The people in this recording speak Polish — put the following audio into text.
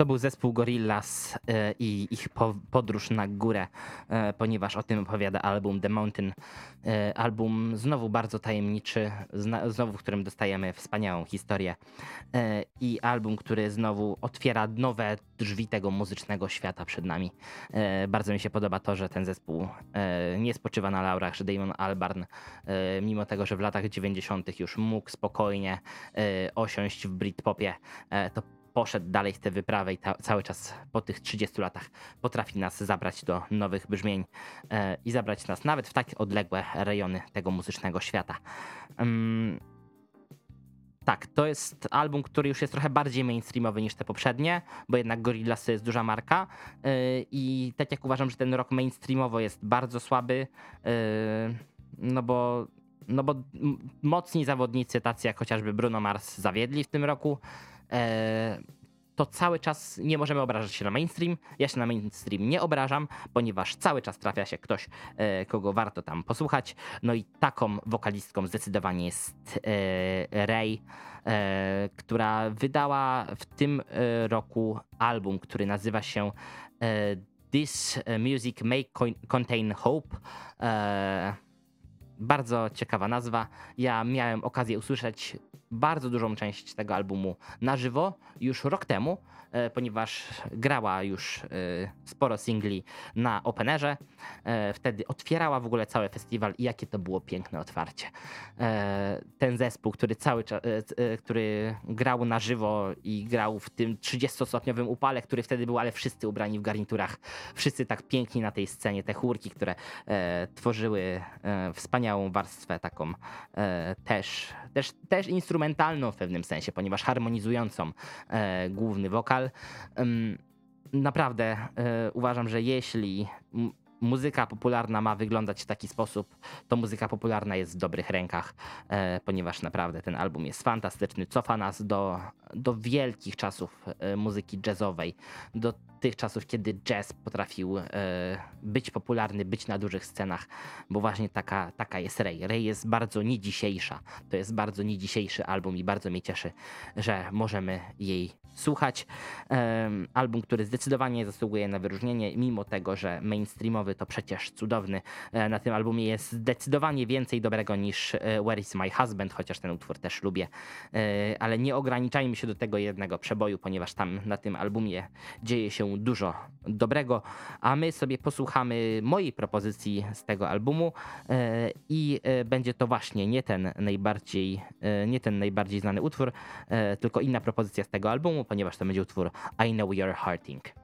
To był zespół Gorillaz i ich podróż na górę, ponieważ o tym opowiada album The Mountain. Album znowu bardzo tajemniczy, znowu w którym dostajemy wspaniałą historię. I album, który znowu otwiera nowe drzwi tego muzycznego świata przed nami. Bardzo mi się podoba to, że ten zespół nie spoczywa na laurach, że Damon Albarn, mimo tego, że w latach 90. już mógł spokojnie osiąść w Britpopie, to poszedł dalej w tę wyprawę i cały czas po tych 30 latach potrafi nas zabrać do nowych brzmień i zabrać nas nawet w tak odległe rejony tego muzycznego świata. Tak, to jest album, który już jest trochę bardziej mainstreamowy niż te poprzednie, bo jednak Gorillaz to jest duża marka i tak jak uważam, że ten rock mainstreamowo jest bardzo słaby, no bo mocni zawodnicy, tacy jak chociażby Bruno Mars, zawiedli w tym roku, to cały czas nie możemy obrażać się na mainstream. Ja się na mainstream nie obrażam, ponieważ cały czas trafia się ktoś, kogo warto tam posłuchać. No i taką wokalistką zdecydowanie jest Ray, która wydała w tym roku album, który nazywa się This Music May Contain Hope. Bardzo ciekawa nazwa. Ja miałem okazję usłyszeć bardzo dużą część tego albumu na żywo już rok temu, ponieważ grała już sporo singli na Openerze. Wtedy otwierała w ogóle cały festiwal i jakie to było piękne otwarcie. Ten zespół, który grał na żywo i grał w tym 30-stopniowym upale, który wtedy był, ale wszyscy ubrani w garniturach, wszyscy tak piękni na tej scenie, te chórki, które tworzyły wspaniałą warstwę taką też instrumentalną w pewnym sensie, ponieważ harmonizującą główny wokal. Naprawdę uważam, że jeśli muzyka popularna ma wyglądać w taki sposób, to muzyka popularna jest w dobrych rękach, ponieważ naprawdę ten album jest fantastyczny, cofa nas do wielkich czasów muzyki jazzowej, do tych czasów, kiedy jazz potrafił być popularny, być na dużych scenach, bo właśnie taka jest Ray. Ray jest bardzo nie dzisiejsza. To jest bardzo nie dzisiejszy album i bardzo mnie cieszy, że możemy jej słuchać. Album, który zdecydowanie zasługuje na wyróżnienie, mimo tego, że mainstreamowy to przecież cudowny. Na tym albumie jest zdecydowanie więcej dobrego niż Where is my husband, chociaż ten utwór też lubię. Ale nie ograniczajmy się do tego jednego przeboju, ponieważ tam na tym albumie dzieje się dużo dobrego, a my sobie posłuchamy mojej propozycji z tego albumu i będzie to właśnie nie ten najbardziej znany utwór, tylko inna propozycja z tego albumu, ponieważ to będzie utwór I Know You're Hurting.